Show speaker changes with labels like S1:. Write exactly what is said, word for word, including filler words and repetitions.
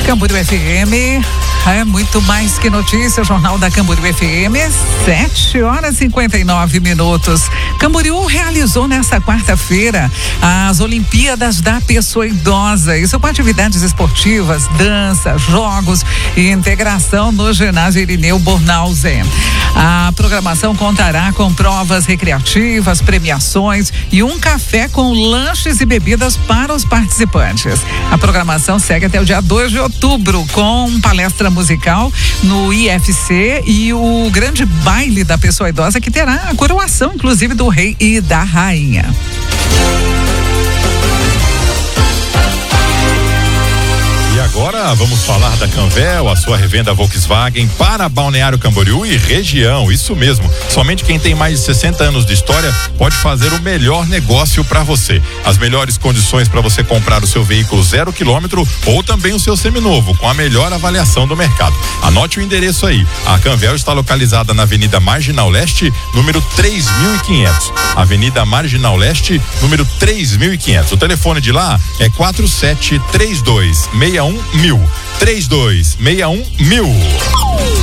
S1: Camboriú F M, é muito mais que notícia, o Jornal da Camboriú F M, sete horas e cinquenta e nove minutos. Camboriú realizou nesta quarta-feira as Olimpíadas da Pessoa Idosa. Isso com atividades esportivas, dança, jogos e integração no ginásio Irineu Bornhausen. A programação contará com provas recreativas, premiações e um café com lanches e bebidas para os participantes. A programação segue até o dia dois de outubro, com palestra musical no I F C e o grande baile da pessoa idosa, que terá a coroação, inclusive, do rei e da rainha.
S2: E agora vamos falar da Canvel, a sua revenda Volkswagen para Balneário Camboriú e região. Isso mesmo, somente quem tem mais de sessenta anos de história pode fazer o melhor negócio para você. As melhores condições para você comprar o seu veículo zero quilômetro ou também o seu seminovo, com a melhor avaliação do mercado. Anote o endereço aí. A Canvel está localizada na Avenida Marginal Leste, número três mil e quinhentos. Avenida Marginal Leste, número três mil e quinhentos. O telefone de lá é quatro sete três dois seis um mil. três dois seis um mil.